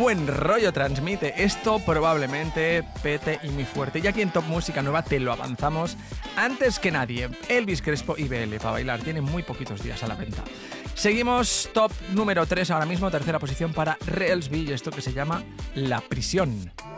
buen rollo transmite esto, probablemente pete y muy fuerte. Y aquí en Top Música Nueva te lo avanzamos antes que nadie. Elvis Crespo y BL para bailar, tienen muy poquitos días a la venta. Seguimos top número 3 ahora mismo, tercera posición para Reelsby y esto que se llama La Prisión.